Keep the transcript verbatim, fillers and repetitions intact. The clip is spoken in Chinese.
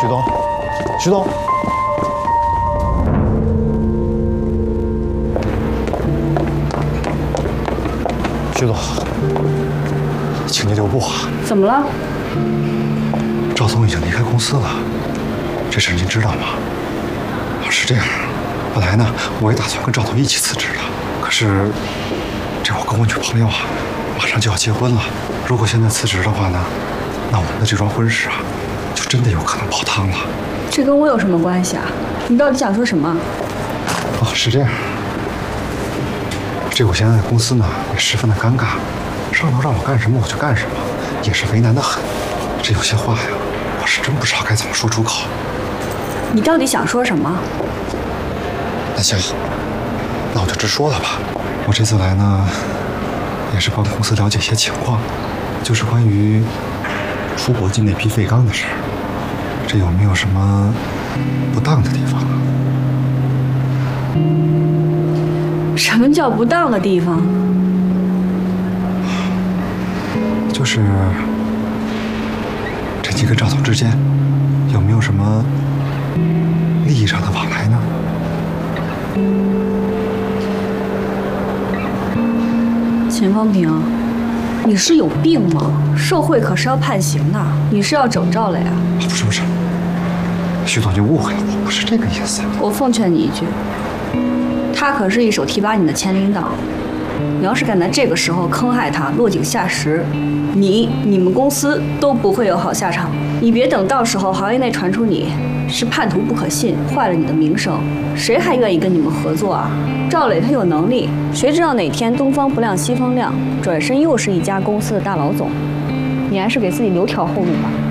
徐东，徐东，徐总，请你留步啊！ 怎么了？ 赵总已经离开公司了，这事您知道吗？是这样，本来呢，我也打算跟赵总一起辞职的，可是这我跟我女朋友啊，马上就要结婚了。如果现在辞职的话呢，那我们的这桩婚事啊，就真的有可能泡汤了。 这跟我有什么关系啊？你到底想说什么？ 哦，是这样。这我现在在公司呢也十分的尴尬，上头让我干什么我就干什么，也是为难得很。这有些话呀，我是真不知道该怎么说出口。 你到底想说什么？ 那行，那我就直说了吧。我这次来呢，也是帮公司了解一些情况，就是关于出国境内批废钢的事儿，这有没有什么不当的地方啊？ 什么叫不当的地方？ 就是陈琦跟赵总之间有没有什么利益上的往来呢？ 秦风平，你是有病吗？受贿可是要判刑的，你是要整赵磊啊？ 不是不是，徐总就误会了，我不是这个意思。 我奉劝你一句，他可是一手提拔你的千灵党，你要是敢在这个时候坑害他，落井下石，你、你们公司都不会有好下场。你别等到时候行业内传出你是叛徒不可信，坏了你的名声，谁还愿意跟你们合作啊？赵磊他有能力，谁知道哪天东方不亮西方亮，转身又是一家公司的大老总。你还是给自己留条后路吧。